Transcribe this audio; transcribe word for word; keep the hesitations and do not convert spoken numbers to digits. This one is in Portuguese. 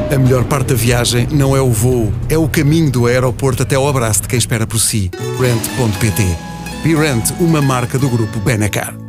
A melhor parte da viagem não é o voo, é o caminho do aeroporto até ao abraço de quem espera por si. Rent ponto pt. BeRent, uma marca do grupo Benacar.